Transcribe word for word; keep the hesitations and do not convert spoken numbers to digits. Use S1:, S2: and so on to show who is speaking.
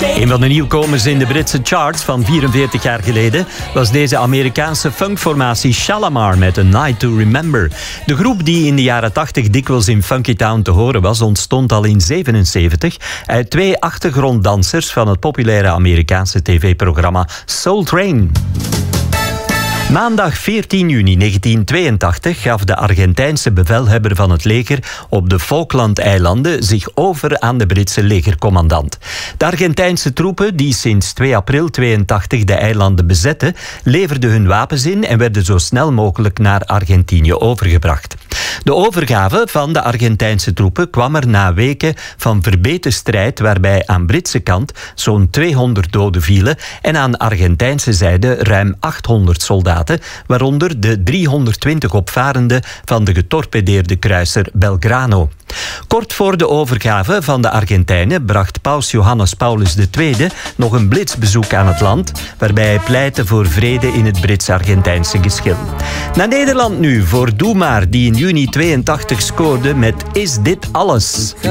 S1: Een van de nieuwkomers in de Britse charts van vierenveertig jaar geleden was deze Amerikaanse funkformatie Shalamar met A Night to Remember. De groep die in de jaren tachtig dikwijls in Funky Town te horen was, ontstond al in zevenenzeventig uit twee achtergronddansers van het populaire Amerikaanse tv-programma Soul Train. Maandag veertien juni negentien tweeëntachtig gaf de Argentijnse bevelhebber van het leger op de Falklandeilanden zich over aan de Britse legercommandant. De Argentijnse troepen, die sinds twee april tweeëntachtig de eilanden bezetten, leverden hun wapens in en werden zo snel mogelijk naar Argentinië overgebracht. De overgave van de Argentijnse troepen kwam er na weken van verbeten strijd, waarbij aan Britse kant zo'n tweehonderd doden vielen en aan Argentijnse zijde ruim achthonderd soldaten, waaronder de driehonderdtwintig opvarenden van de getorpedeerde kruiser Belgrano. Kort voor de overgave van de Argentijnen bracht paus Johannes Paulus de Tweede nog een blitsbezoek aan het land, waarbij hij pleitte voor vrede in het Brits-Argentijnse geschil. Naar Nederland nu voor Doe Maar, die in juni tweeëntachtig scoorde met Is dit alles?